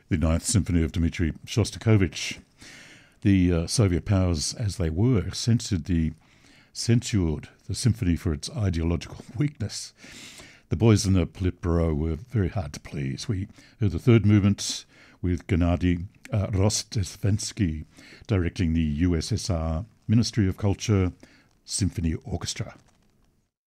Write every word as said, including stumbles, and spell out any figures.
the Ninth Symphony of Dmitri Shostakovich. The uh, Soviet powers, as they were, censored the censured the symphony for its ideological weakness. The boys in the Politburo were very hard to please. We heard the third movement with Gennady uh, Rostesvensky directing the U S S R Ministry of Culture Symphony Orchestra.